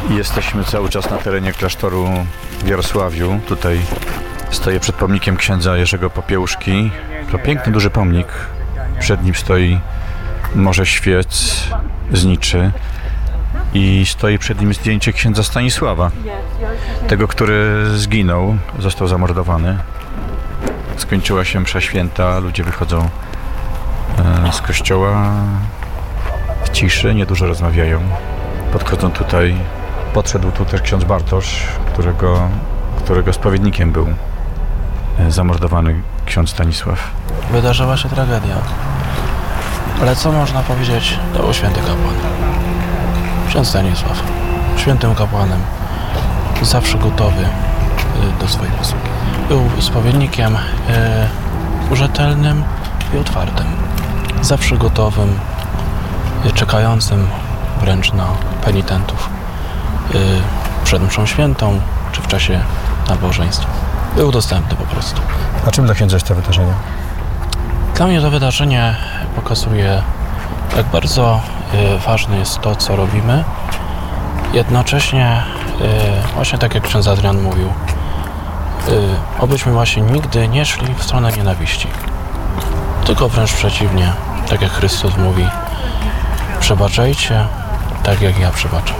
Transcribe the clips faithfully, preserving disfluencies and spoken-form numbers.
Jesteśmy cały czas na terenie klasztoru w Jarosławiu. Tutaj stoję przed pomnikiem księdza Jerzego Popiełuszki. To piękny, duży pomnik. Przed nim stoi morze świec, zniczy. I stoi przed nim zdjęcie księdza Stanisława. Tego, który zginął, został zamordowany. Skończyła się msza święta, ludzie wychodzą z kościoła w ciszy, niedużo rozmawiają. Podchodzą tutaj, podszedł tu też ksiądz Bartosz, którego, którego spowiednikiem był zamordowany ksiądz Stanisław. Wydarzyła się tragedia. Ale co można powiedzieć, to był święty kapłan. Ksiądz Stanisław, świętym kapłanem, zawsze gotowy do swojej posługi. Był spowiednikiem e, rzetelnym i otwartym. Zawsze gotowym, czekającym wręcz na penitentów e, przed mszą świętą czy w czasie nabożeństw. Był dostępny po prostu. A czym dla księdza jest to wydarzenie? Dla mnie to wydarzenie pokazuje, jak bardzo y, ważne jest to, co robimy. Jednocześnie, y, właśnie tak jak ksiądz Adrian mówił, y, obyśmy właśnie nigdy nie szli w stronę nienawiści. Tylko wręcz przeciwnie, tak jak Chrystus mówi, przebaczajcie, tak jak ja przebaczam.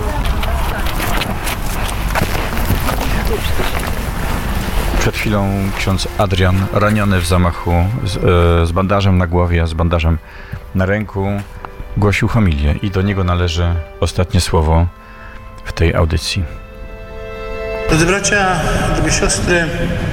Przed chwilą ksiądz Adrian, raniony w zamachu, z, e, z bandażem na głowie, z bandażem na ręku, głosił homilię i do niego należy ostatnie słowo w tej audycji. Drodzy bracia, drogie siostry,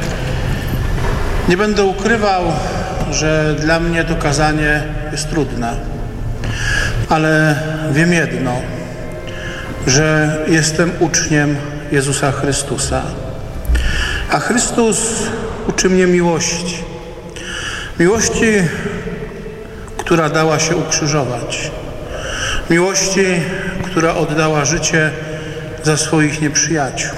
nie będę ukrywał, że dla mnie to kazanie jest trudne, ale wiem jedno, że jestem uczniem Jezusa Chrystusa. A Chrystus uczy mnie miłości. Miłości, która dała się ukrzyżować. Miłości, która oddała życie za swoich nieprzyjaciół.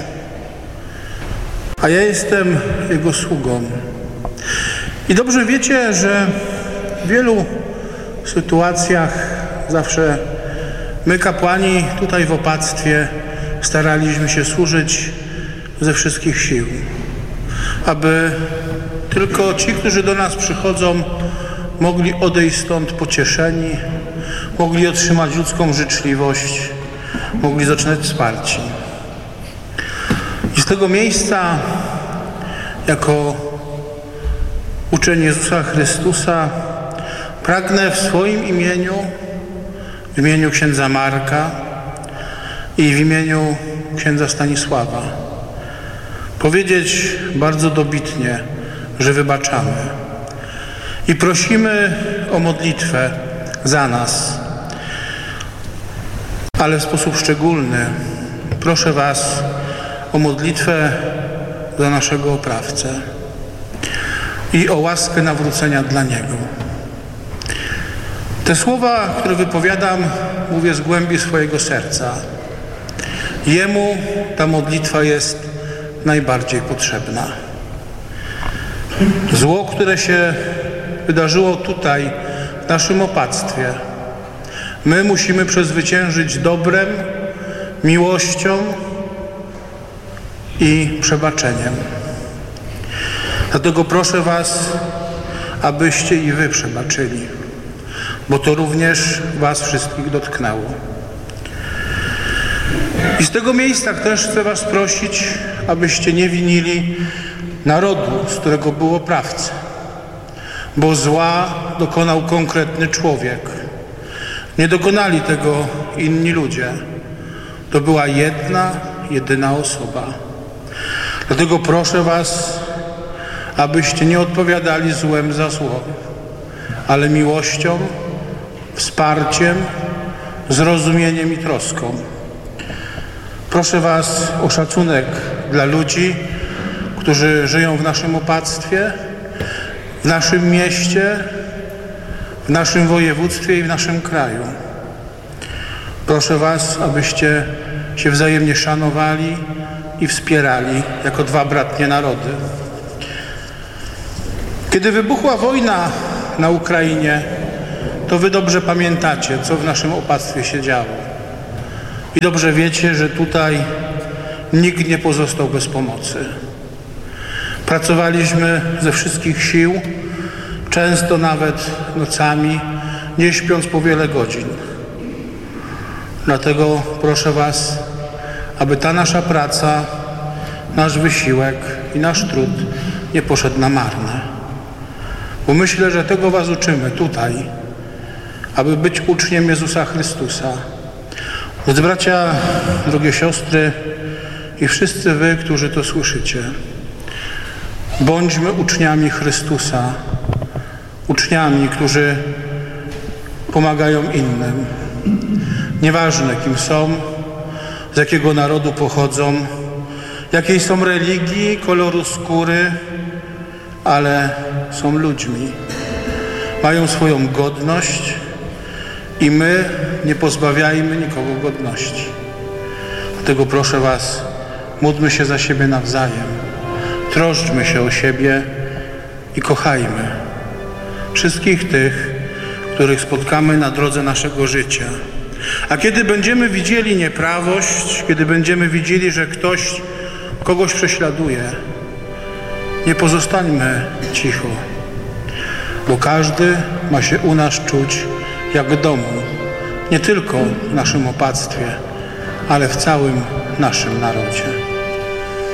A ja jestem Jego sługą. I dobrze wiecie, że w wielu sytuacjach zawsze my, kapłani, tutaj w opactwie staraliśmy się służyć ze wszystkich sił, aby tylko ci, którzy do nas przychodzą, mogli odejść stąd pocieszeni, mogli otrzymać ludzką życzliwość, mogli zaczynać wsparcie. I z tego miejsca, jako uczeń Jezusa Chrystusa, pragnę w swoim imieniu, w imieniu księdza Marka i w imieniu księdza Stanisława powiedzieć bardzo dobitnie, że wybaczamy i prosimy o modlitwę za nas. Ale w sposób szczególny proszę Was o modlitwę za naszego oprawcę i o łaskę nawrócenia dla niego. Te słowa, które wypowiadam, mówię z głębi swojego serca. Jemu ta modlitwa jest najbardziej potrzebna. Zło, które się wydarzyło tutaj, w naszym opactwie, my musimy przezwyciężyć dobrem, miłością i przebaczeniem. Dlatego proszę Was, abyście i Wy przebaczyli, bo to również Was wszystkich dotknęło. I z tego miejsca też chcę Was prosić, abyście nie winili narodu, z którego był oprawca, bo zła dokonał konkretny człowiek. Nie dokonali tego inni ludzie. To była jedna, jedyna osoba. Dlatego proszę Was, abyście nie odpowiadali złem za zło, ale miłością, wsparciem, zrozumieniem i troską. Proszę Was o szacunek dla ludzi, którzy żyją w naszym opactwie, w naszym mieście, w naszym województwie i w naszym kraju. Proszę Was, abyście się wzajemnie szanowali i wspierali jako dwa bratnie narody. Kiedy wybuchła wojna na Ukrainie, to Wy dobrze pamiętacie, co w naszym opactwie się działo. I dobrze wiecie, że tutaj nikt nie pozostał bez pomocy. Pracowaliśmy ze wszystkich sił, często nawet nocami, nie śpiąc po wiele godzin. Dlatego proszę Was, aby ta nasza praca, nasz wysiłek i nasz trud nie poszedł na marne. Bo myślę, że tego Was uczymy tutaj, aby być uczniem Jezusa Chrystusa. Więc bracia, drogie siostry i wszyscy Wy, którzy to słyszycie, bądźmy uczniami Chrystusa, uczniami, którzy pomagają innym. Nieważne, kim są, z jakiego narodu pochodzą, jakiej są religii, koloru skóry, ale są ludźmi. Mają swoją godność i my nie pozbawiajmy nikogo godności. Dlatego proszę Was, módlmy się za siebie nawzajem, troszczmy się o siebie i kochajmy wszystkich tych, których spotkamy na drodze naszego życia. A kiedy będziemy widzieli nieprawość, kiedy będziemy widzieli, że ktoś kogoś prześladuje, nie pozostańmy cicho, bo każdy ma się u nas czuć jak w domu, nie tylko w naszym opactwie, ale w całym naszym narodzie.